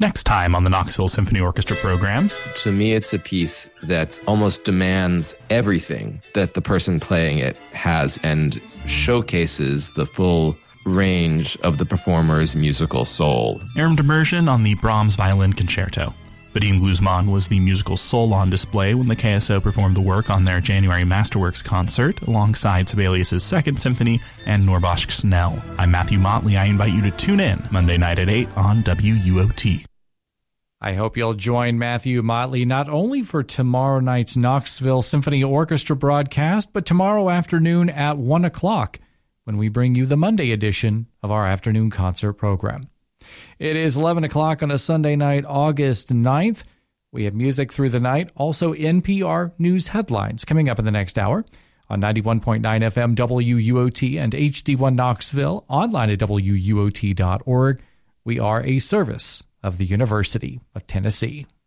Next time on the Knoxville Symphony Orchestra program. To me, it's a piece that almost demands everything that the person playing it has and showcases the full range of the performer's musical soul. Aram Demersion on the Brahms Violin Concerto. Vadim Gluzman was the musical soul on display when the KSO performed the work on their January Masterworks concert alongside Sibelius' Second Symphony and Norbosch Snell. I'm Matthew Motley. I invite you to tune in Monday night at 8 on WUOT. I hope you'll join Matthew Motley not only for tomorrow night's Knoxville Symphony Orchestra broadcast, but tomorrow afternoon at 1 o'clock when we bring you the Monday edition of our afternoon concert program. It is 11 o'clock on a Sunday night, August 9th. We have music through the night, also NPR news headlines coming up in the next hour on 91.9 FM WUOT and HD1 Knoxville, online at WUOT.org. We are a service of the University of Tennessee.